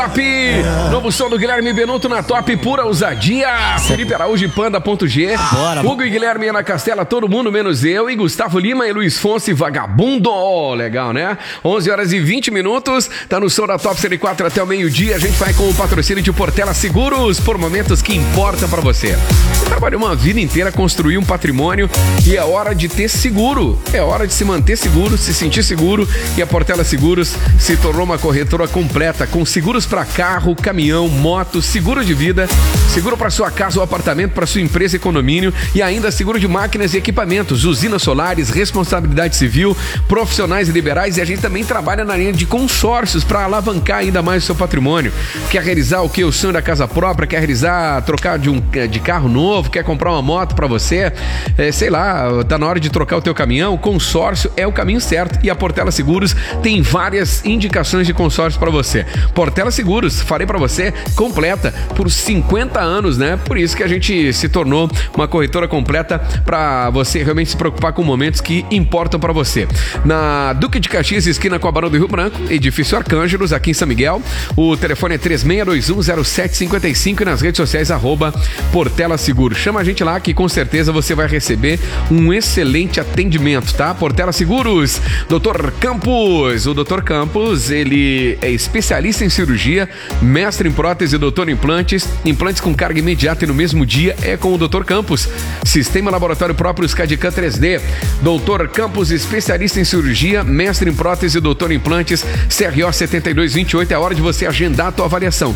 Top! Novo som do Guilherme Benuto na Top, pura ousadia. Felipe Araújo e Panda.g. Hugo e Guilherme Ana Castela, todo mundo menos eu. E Gustavo Lima e Luiz Fonse, vagabundo. Legal, né? 11 horas e 20 minutos. Tá no som da Top 104 até o meio-dia. A gente vai com o patrocínio de Portela Seguros, por momentos que importam pra você. Você trabalhou uma vida inteira, construir um patrimônio e é hora de ter seguro. É hora de se manter seguro, se sentir seguro. E a Portela Seguros se tornou uma corretora completa com seguros para carro, caminhão, moto, seguro de vida, seguro para sua casa ou apartamento, para sua empresa e condomínio e ainda seguro de máquinas e equipamentos, usinas solares, responsabilidade civil, profissionais e liberais, e a gente também trabalha na linha de consórcios para alavancar ainda mais o seu patrimônio. Quer realizar o que? O sonho da casa própria, quer realizar, trocar de carro novo, quer comprar uma moto para você, sei lá, tá na hora de trocar o teu caminhão, consórcio é o caminho certo e a Portela Seguros tem várias indicações de consórcio para você. Portela Seguros, farei para você, completa por 50 anos, né? Por isso que a gente se tornou uma corretora completa para você realmente se preocupar com momentos que importam para você. Na Duque de Caxias, esquina com a Barão do Rio Branco, edifício Arcângelos, aqui em São Miguel. O telefone é 36210755 e nas redes sociais @Portela Seguros. Chama a gente lá que com certeza você vai receber um excelente atendimento, tá? Portela Seguros, Dr. Campos. O Dr. Campos, ele é especialista em cirurgia, mestre em prótese, doutor em implantes, implantes com carga imediata e no mesmo dia é com o Dr. Campos. Sistema laboratório próprio SCAD-CAM 3D. Dr. Campos, especialista em cirurgia, mestre em prótese, doutor em implantes, CRO 7228. É hora de você agendar a tua avaliação.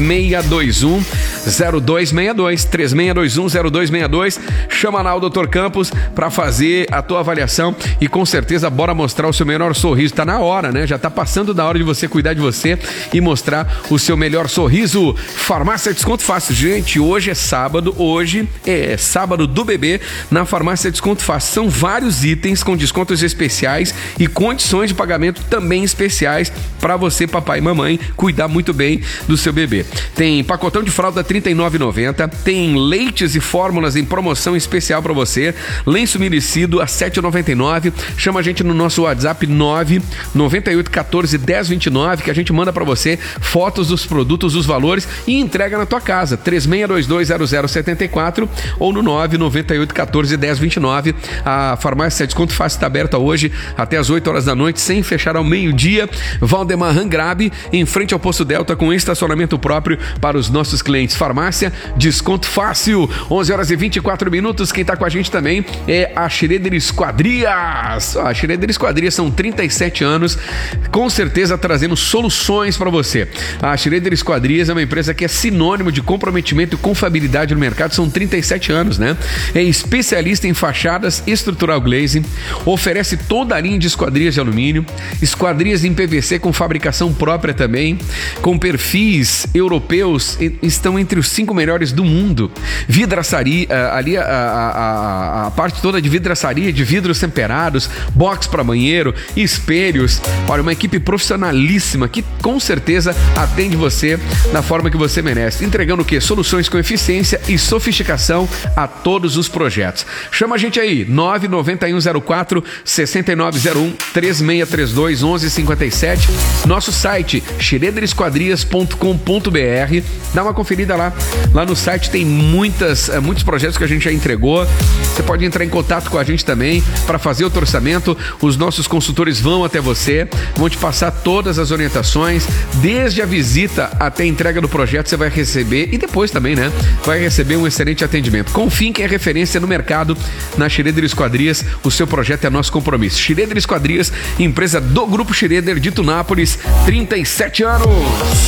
3621-0262. 3621-0262. Chama lá o Dr. Campos para fazer a tua avaliação e com certeza bora mostrar o seu melhor sorriso. Tá na hora, né? Já tá passando da hora de você cuidar de você e mostrar o seu melhor sorriso. Farmácia Desconto Fácil. Gente, hoje é sábado do bebê na Farmácia Desconto Fácil. São vários itens com descontos especiais e condições de pagamento também especiais para você, papai e mamãe, cuidar muito bem do seu bebê. Tem pacotão de fralda R$ 39,90, tem leites e fórmulas em promoção especial para você, lenço umedecido a R$ 7,99. Chama a gente no nosso WhatsApp 998141029 que a gente manda para você fotos dos produtos, os valores e entrega na tua casa. 36220074 ou no 998141029. A Farmácia Desconto Fácil está aberta hoje até as 8 horas da noite, sem fechar ao meio-dia. Valdemar Rangrabe, em frente ao Posto Delta, com estacionamento próprio para os nossos clientes. Farmácia Desconto Fácil. 11 horas e 24 minutos. Quem está com a gente também é a Schroeder Esquadrias. A Schroeder Esquadrias são 37 anos, com certeza trazendo soluções para você. A Schroeder Esquadrias é uma empresa que é sinônimo de comprometimento e confiabilidade no mercado. São 37 anos, né? É especialista em fachadas estrutural glazing, oferece toda a linha de esquadrias de alumínio, esquadrias em PVC com fabricação própria também, com perfis europeus, estão entre os 5 melhores do mundo. Vidraçaria, ali a parte toda de vidraçaria, de vidros temperados, box para banheiro, espelhos. Olha, uma equipe profissionalíssima que com certeza atende você da forma que você merece, entregando o quê? Soluções com eficiência e sofisticação a todos os projetos. Chama a gente aí, 99104-6901, 3632-1157, nosso site schroederesquadrias.com.br. Dá uma conferida lá no site, tem muitos projetos que a gente já entregou. Você pode entrar em contato com a gente também para fazer o orçamento. Os nossos consultores vão até você, vão te passar todas as orientações, desde a visita até a entrega do projeto. Você vai receber, e depois também, né? Vai receber um excelente atendimento. Confie que é referência no mercado na Schroeder Esquadrias. O seu projeto é nosso compromisso. Schroeder Esquadrias, empresa do Grupo Schroeder de Tunápolis, 37 anos.